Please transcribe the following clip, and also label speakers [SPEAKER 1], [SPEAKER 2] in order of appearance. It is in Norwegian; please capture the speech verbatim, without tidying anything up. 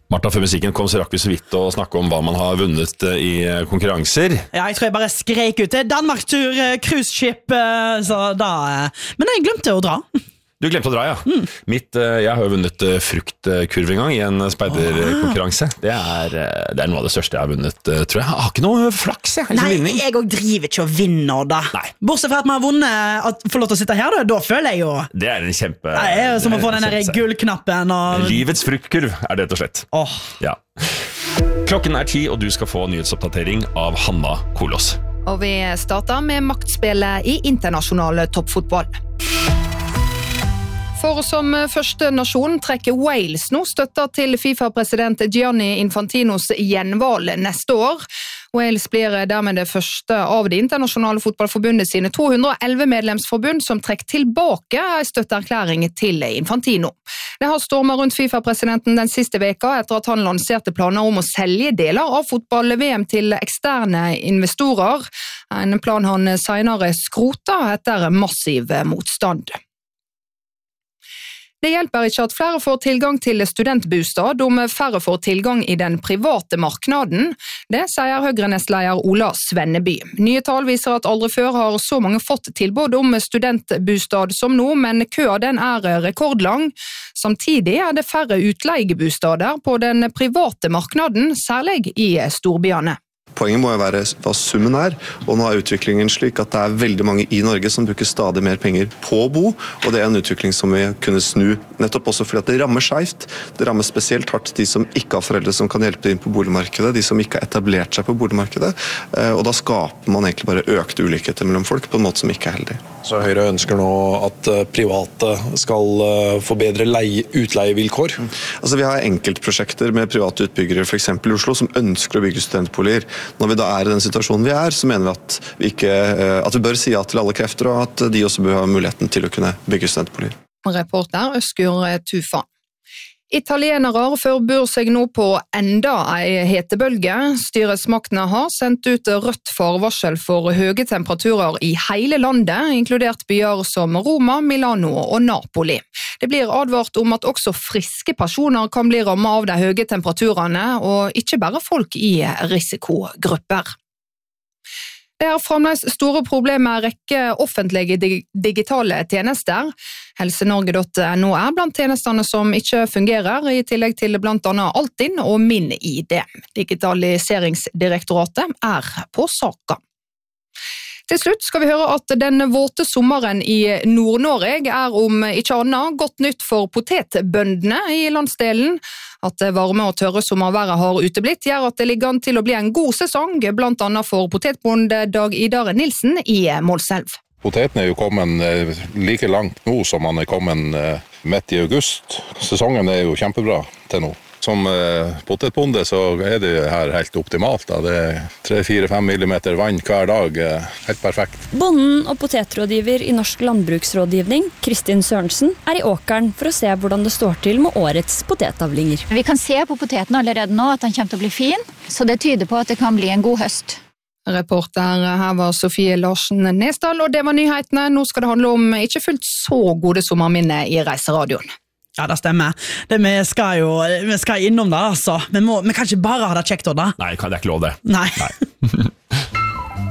[SPEAKER 1] Martha, før musikken kom så rakk vi så vidt å snakke om hva man har vunnet i konkurranser.
[SPEAKER 2] Ja, jeg tror jeg bare skrek ut Danmarkstur, cruiseskip, så da... Men jeg glemte å dra.
[SPEAKER 1] Du glemte å dra, ja. Mm. Mitt, jeg har jo vunnet fruktkurv en gang i en speiderkonkurranse. Det er, det er noe av det største jeg har vunnet, tror jeg. Jeg har ikke noe flaks, jeg.
[SPEAKER 2] Nei, jeg også driver ikke å vinne da. Nei. Bortsett fra at man har vunnet at får lov til å sitte her, da, da føler jeg jo... Det
[SPEAKER 1] er en kjempe...
[SPEAKER 2] Nei, det er jo som å få den der gullknappen og...
[SPEAKER 1] Livets fruktkurv er det rett og slett.
[SPEAKER 2] Åh.
[SPEAKER 1] Ja. Klokken er ti, og du skal få nyhetsoppdatering av Hanna Kolos.
[SPEAKER 3] Og vi starter med maktspillet i internasjonal toppfotball. For som første nasjon trekker Wales nå støtta til FIFA-president Gianni Infantinos gjenvalg neste år. Wales blir dermed det første av det internasjonale fotballforbundet sine to hundre og elleve medlemsforbund som trekker tilbake en støtteerklæring til Infantino. Det har stormet rundt FIFA-presidenten den siste veka etter at han lanserte planer om å selge deler av fotball-V M til eksterne investorer. En plan han senere skrota etter massiv motstand. Det hjelper ikke at flere får tilgang til studentbostad om færre får tilgang i den private marknaden. Det sier Høyre-nestleder Ola Svenneby. Nye tall viser at aldri før har så mange fått tilbud om studentbostad som nå, men køa den er rekordlang. Samtidig er det færre utleiebostader på den private marknaden, særlig i storbyene.
[SPEAKER 4] Poenget må jo være hva summen er, og nå er utviklingen slik at det er veldig mange i Norge som bruker stadig mer penger på å bo, og det er en utvikling som vi kunne snu nettopp også fordi at det rammer skjevt. Det rammer spesielt hardt de som ikke har foreldre som kan hjelpe dem inn på boligmarkedet, de som ikke har etablert seg på boligmarkedet, og da skaper man egentlig bare økte ulikheter mellom folk på en måte som ikke er heldig.
[SPEAKER 5] Så Høyre ønsker nå at private skal få bedre leie, utleievilkår?
[SPEAKER 4] Altså vi har enkeltprosjekter med private utbyggere, for eksempel i Oslo, som ønsker å bygge studentboliger. Når vi da er i den situasjonen vi er, så mener vi at vi, ikke, at vi bør si ja til alle krefter, og at de også bør ha muligheten til å kunne bygge studentboliger.
[SPEAKER 3] Reporter Øskur Tufan. Italienere forbør seg nå på enda en hetebølge. Styresmaktene har sendt ut rødt forvarsel for høye temperaturer i hele landet, inkludert byer som Roma, Milano og Napoli. Det blir advart om at også friske personer kan bli rammet av de høye temperaturene, og ikke bare folk i risikogrupper. Det er fremdeles store problemer med rekke offentlige digitale tjenester. Helsenorge punktum no er blant tjenestene som ikke fungerer, i tillegg til blant annet Altinn og Min I D. Digitaliseringsdirektoratet er på saken. Til slutt skal vi høre at den våte sommeren i Nord-Norge er om ikke annet godt nytt for potetbøndene i landsdelen. At varme og tørre sommerværet har uteblitt gjør at det ligger an til å bli en god sesong, blant annet for potetbonde Dag Idar Nilsen i Målselv.
[SPEAKER 6] Poteten er jo kommet like langt nå som man er kommet midt i august. Sesongen er jo kjempebra til nå. Som potetbonde så er det her helt optimalt. Da. Det er tre fire fem millimeter vann hver dag, helt perfekt.
[SPEAKER 7] Bonden og potetrådgiver i Norsk Landbruksrådgivning, Kristin Sørensen, er i åkeren for å se hvordan det står til med årets potetavlinger.
[SPEAKER 8] Vi kan se på poteten allerede nå at den kommer til å bli fin, så det tyder på at det kan bli en god høst.
[SPEAKER 3] Reporter her var Sofie Larsen Nesdal, og det var nyhetene. Nå skal det handle om ikke fullt så gode sommerminner i Reiseradioen.
[SPEAKER 2] Ja, det stemmer. Det, vi skal jo vi skal innom det, altså. Vi, må, vi kan ikke bare ha det kjekt, da.
[SPEAKER 1] Nei, det er ikke lov det.
[SPEAKER 2] Nei. Nei.